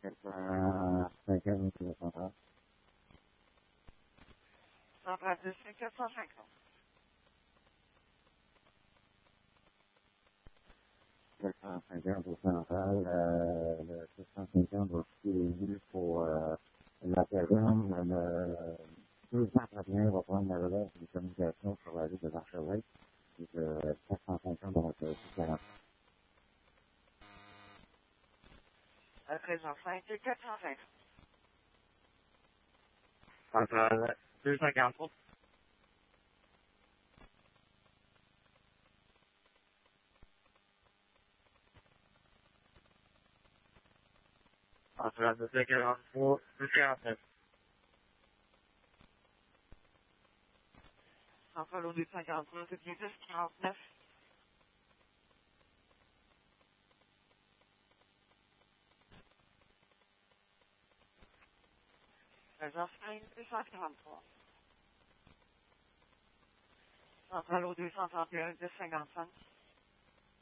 Centrale de 450. Au central, le 650 va aussi pour la caserne. Le 231 va prendre la relève des communications sur la rue de l'Archevêque. Et le 450 va être 40. À 13h05 et 450. Centrale 243. Centrale 243, 249. Centrale au 243, c'est bien 1049. H5, 243. Centrale au 231, 255.